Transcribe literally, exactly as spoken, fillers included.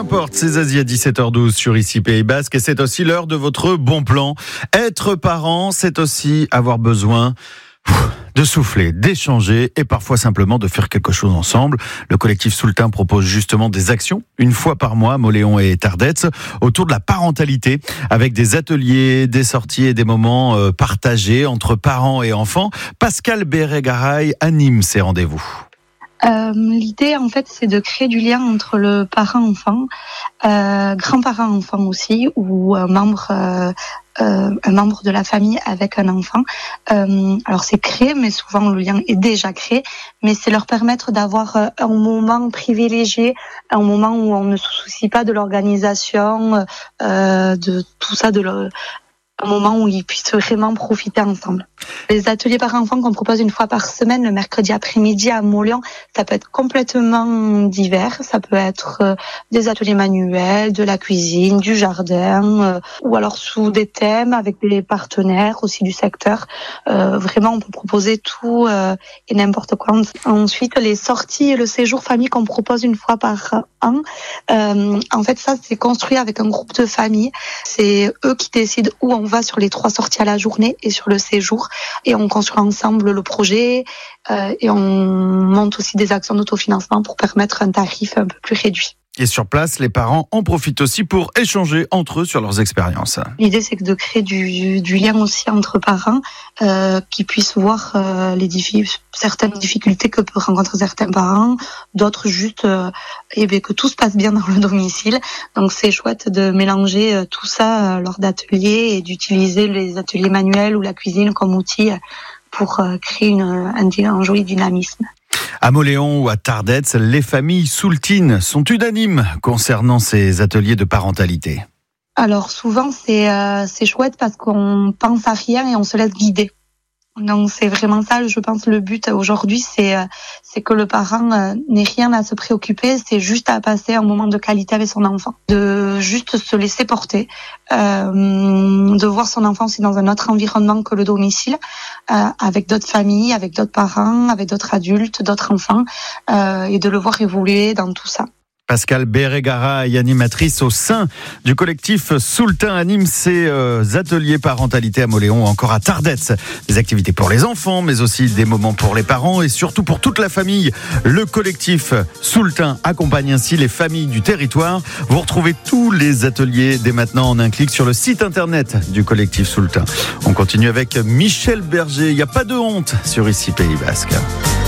qu'importe, c'est Zazie à dix-sept heures douze sur Ici Pays Basque et c'est aussi l'heure de votre bon plan. Être parent, c'est aussi avoir besoin de souffler, d'échanger et parfois simplement de faire quelque chose ensemble. Le collectif Soultin propose justement des actions une fois par mois à Mauléon et Tardets autour de la parentalité avec des ateliers, des sorties et des moments euh, partagés entre parents et enfants. Pascal Béret-Garay anime ces rendez-vous. Euh, l'idée, en fait, c'est de créer du lien entre le parent-enfant, euh, grand-parent-enfant aussi, ou un membre, euh, euh, un membre de la famille avec un enfant. Euh, alors, c'est créé, mais souvent le lien est déjà créé, mais c'est leur permettre d'avoir un moment privilégié, un moment où on ne se soucie pas de l'organisation, euh, de tout ça, de leur... un moment où ils puissent vraiment profiter ensemble. Les ateliers par enfants qu'on propose une fois par semaine, le mercredi après-midi à Mauléon, ça peut être complètement divers. Ça peut être euh, des ateliers manuels, de la cuisine, du jardin, euh, ou alors sous des thèmes avec des partenaires aussi du secteur. Euh, vraiment, on peut proposer tout euh, et n'importe quoi. Ensuite, les sorties et le séjour famille qu'on propose une fois par an, euh, en fait, ça, c'est construit avec un groupe de familles. C'est eux qui décident où on va sur les trois sorties à la journée et sur le séjour, et on construit ensemble le projet euh, et on monte aussi des actions d'autofinancement pour permettre un tarif un peu plus réduit. Et sur place, les parents en profitent aussi pour échanger entre eux sur leurs expériences. L'idée, c'est de créer du, du lien aussi entre parents euh, qui puissent voir euh, les diffi- certaines difficultés que peuvent rencontrer certains parents, d'autres juste euh, eh bien, que tout se passe bien dans le domicile. Donc, c'est chouette de mélanger euh, tout ça euh, lors d'ateliers et d'utiliser les ateliers manuels ou la cuisine comme outil pour euh, créer une, un, un joli dynamisme. À Mauléon ou à Tardets, les familles soultines sont unanimes concernant ces ateliers de parentalité. Alors souvent c'est euh, c'est chouette parce qu'on pense à rien et on se laisse guider. Donc c'est vraiment ça, je pense, le but aujourd'hui, c'est euh, c'est que le parent euh, n'ait rien à se préoccuper, c'est juste à passer un moment de qualité avec son enfant, de juste se laisser porter, euh, de voir son enfant aussi dans un autre environnement que le domicile, euh, avec d'autres familles, avec d'autres parents, avec d'autres adultes, d'autres enfants, euh, et de le voir évoluer dans tout ça. Pascal Béret-Garay, animatrice au sein du collectif Soultin, anime ses euh, ateliers parentalité à Mauléon ou encore à Tardets. Des activités pour les enfants, mais aussi des moments pour les parents et surtout pour toute la famille. Le collectif Soultin accompagne ainsi les familles du territoire. Vous retrouvez tous les ateliers dès maintenant en un clic sur le site internet du collectif Soultin. On continue avec Michel Berger. Il n'y a pas de honte sur Ici Pays Basque.